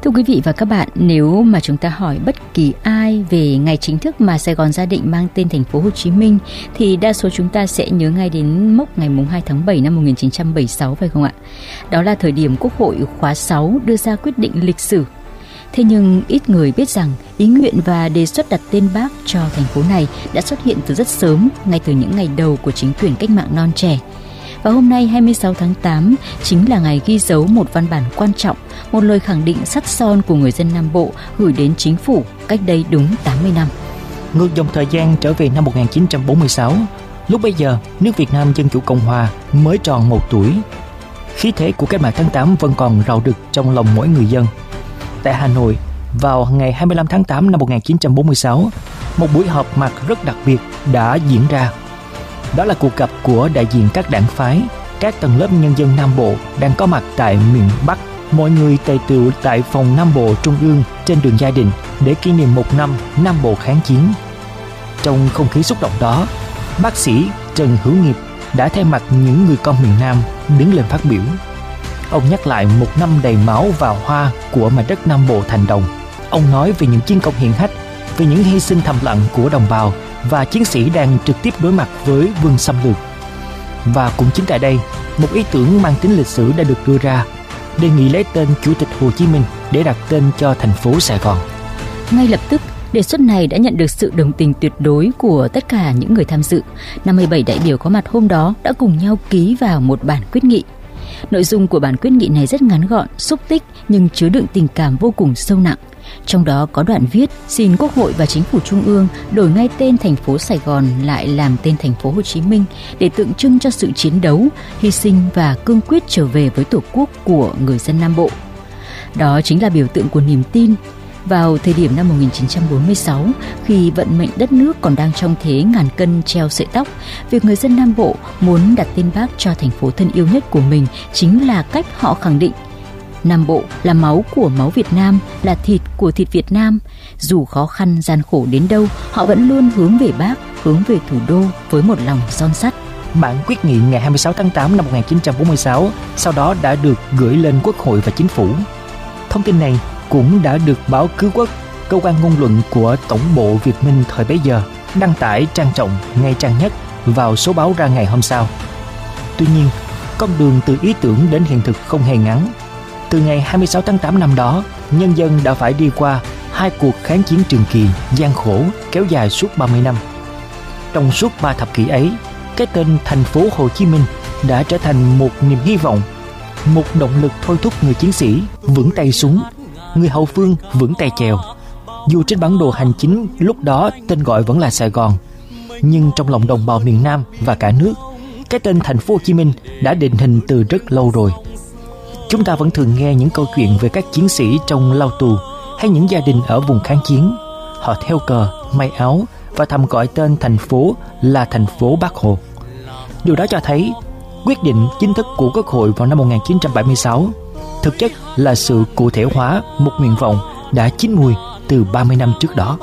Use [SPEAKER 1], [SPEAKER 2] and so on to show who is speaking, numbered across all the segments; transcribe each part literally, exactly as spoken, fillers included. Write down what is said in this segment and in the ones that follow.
[SPEAKER 1] Thưa quý vị và các bạn, nếu mà chúng ta hỏi bất kỳ ai về ngày chính thức mà Sài Gòn gia định mang tên thành phố Hồ Chí Minh thì đa số chúng ta sẽ nhớ ngay đến mốc ngày hai tháng bảy năm một nghìn chín trăm bảy mươi sáu, phải không ạ? Đó là thời điểm Quốc hội khóa sáu đưa ra quyết định lịch sử. Thế nhưng ít người biết rằng ý nguyện và đề xuất đặt tên Bác cho thành phố này đã xuất hiện từ rất sớm, ngay từ những ngày đầu của chính quyền cách mạng non trẻ. Và hôm nay hai mươi sáu tháng tám chính là ngày ghi dấu một văn bản quan trọng, một lời khẳng định sắt son của người dân Nam Bộ gửi đến chính phủ cách đây đúng tám mươi năm.
[SPEAKER 2] Ngược dòng thời gian trở về năm một nghìn chín trăm bốn mươi sáu, lúc bấy giờ nước Việt Nam Dân Chủ Cộng Hòa mới tròn một tuổi. Khí thế của cách mạng tháng tám vẫn còn rạo rực trong lòng mỗi người dân. Tại Hà Nội, vào ngày hai mươi lăm tháng tám năm một nghìn chín trăm bốn mươi sáu, một buổi họp mặt rất đặc biệt đã diễn ra. Đó là cuộc gặp của đại diện các đảng phái, các tầng lớp nhân dân Nam Bộ đang có mặt tại miền Bắc. Mọi người tề tựu tại phòng Nam Bộ Trung ương trên đường Gia Định để kỷ niệm một năm Nam Bộ kháng chiến. Trong không khí xúc động đó, bác sĩ Trần Hữu Nghiệp đã thay mặt những người con miền Nam đứng lên phát biểu. Ông nhắc lại một năm đầy máu và hoa của mảnh đất Nam Bộ thành đồng. Ông nói về những chiến công hiển hách, về những hy sinh thầm lặng của đồng bào và chiến sĩ đang trực tiếp đối mặt với quân xâm lược. Và cũng chính tại đây, một ý tưởng mang tính lịch sử đã được đưa ra, đề nghị lấy tên Chủ tịch Hồ Chí Minh để đặt tên cho thành phố Sài Gòn.
[SPEAKER 1] Ngay lập tức, đề xuất này đã nhận được sự đồng tình tuyệt đối của tất cả những người tham dự. năm mươi bảy đại biểu có mặt hôm đó đã cùng nhau ký vào một bản quyết nghị. Nội dung của bản quyết nghị này rất ngắn gọn, xúc tích nhưng chứa đựng tình cảm vô cùng sâu nặng. Trong đó có đoạn viết xin Quốc hội và Chính phủ Trung ương đổi ngay tên thành phố Sài Gòn lại làm tên thành phố Hồ Chí Minh để tượng trưng cho sự chiến đấu, hy sinh và cương quyết trở về với Tổ quốc của người dân Nam Bộ. Đó chính là biểu tượng của niềm tin. Vào thời điểm năm một nghìn chín trăm bốn mươi sáu, khi vận mệnh đất nước còn đang trong thế ngàn cân treo sợi tóc, việc người dân Nam Bộ muốn đặt tên Bác cho thành phố thân yêu nhất của mình chính là cách họ khẳng định Nam Bộ là máu của máu Việt Nam, là thịt của thịt Việt Nam. Dù khó khăn gian khổ đến đâu, họ vẫn luôn hướng về Bác, hướng về thủ đô với một lòng son sắt.
[SPEAKER 2] Bản quyết nghị ngày hai mươi sáu tháng tám năm một nghìn chín trăm bốn mươi sáu sau đó đã được gửi lên Quốc hội và Chính phủ. Thông tin này cũng đã được báo Cứu Quốc, cơ quan ngôn luận của Tổng bộ Việt Minh thời bấy giờ, đăng tải trang trọng ngay trang nhất vào số báo ra ngày hôm sau. Tuy nhiên, con đường từ ý tưởng đến hiện thực không hề ngắn. Từ ngày hai mươi sáu tháng tám năm đó, nhân dân đã phải đi qua hai cuộc kháng chiến trường kỳ, gian khổ, kéo dài suốt ba mươi năm. Trong suốt ba thập kỷ ấy, cái tên thành phố Hồ Chí Minh đã trở thành một niềm hy vọng, một động lực thôi thúc người chiến sĩ vững tay súng, người hậu phương vững tay chèo. Dù trên bản đồ hành chính lúc đó tên gọi vẫn là Sài Gòn, nhưng trong lòng đồng bào miền Nam và cả nước, cái tên thành phố Hồ Chí Minh đã định hình từ rất lâu rồi. Chúng ta vẫn thường nghe những câu chuyện về các chiến sĩ trong lao tù hay những gia đình ở vùng kháng chiến. Họ theo cờ, may áo và thầm gọi tên thành phố là thành phố Bác Hồ. Điều đó cho thấy quyết định chính thức của Quốc hội vào năm một nghìn chín trăm bảy mươi sáu thực chất là sự cụ thể hóa một nguyện vọng đã chín mùi từ ba mươi năm trước đó.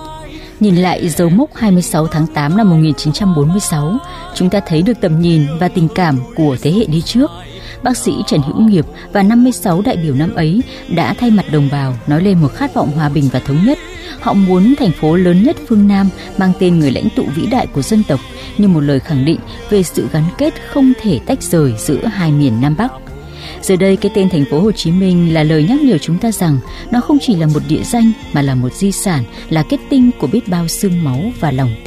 [SPEAKER 1] Nhìn lại dấu mốc hai mươi sáu tháng tám năm một nghìn chín trăm bốn mươi sáu, chúng ta thấy được tầm nhìn và tình cảm của thế hệ đi trước. Bác sĩ Trần Hữu Nghiệp và năm mươi sáu đại biểu năm ấy đã thay mặt đồng bào nói lên một khát vọng hòa bình và thống nhất. Họ muốn thành phố lớn nhất phương Nam mang tên người lãnh tụ vĩ đại của dân tộc như một lời khẳng định về sự gắn kết không thể tách rời giữa hai miền Nam Bắc. Giờ đây, cái tên thành phố Hồ Chí Minh là lời nhắc nhở chúng ta rằng nó không chỉ là một địa danh mà là một di sản, là kết tinh của biết bao xương máu và lòng